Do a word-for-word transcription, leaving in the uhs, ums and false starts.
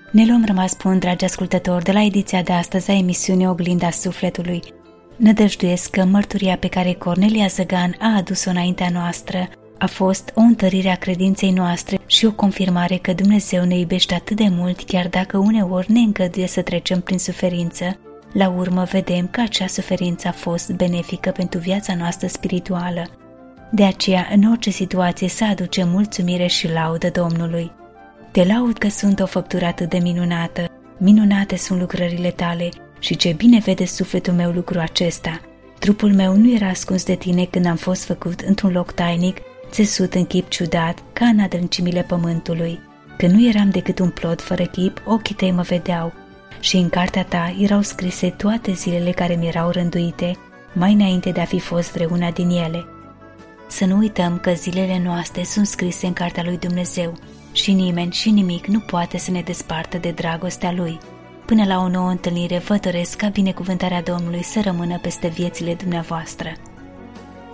Ne luăm rămas bun, dragi ascultători, de la ediția de astăzi a emisiunii Oglinda Sufletului. Nădăjduiesc că mărturia pe care Cornelia Zăgan a adus-o înaintea noastră a fost o întărire a credinței noastre și o confirmare că Dumnezeu ne iubește atât de mult, chiar dacă uneori ne îngăduie să trecem prin suferință. La urmă vedem că acea suferință a fost benefică pentru viața noastră spirituală. De aceea, în orice situație, să aducem mulțumire și laudă Domnului. Te laud că sunt o făptură atât de minunată, minunate sunt lucrările tale și ce bine vede sufletul meu lucru acesta. Trupul meu nu era ascuns de tine când am fost făcut într-un loc tainic, țesut în chip ciudat, ca în adâncimile pământului. Când nu eram decât un plod fără chip, ochii tăi mă vedeau și în cartea ta erau scrise toate zilele care mi erau rânduite, mai înainte de a fi fost vreuna din ele. Să nu uităm că zilele noastre sunt scrise în cartea lui Dumnezeu și nimeni și nimic nu poate să ne despartă de dragostea Lui. Până la o nouă întâlnire, vă doresc ca binecuvântarea Domnului să rămână peste viețile dumneavoastră.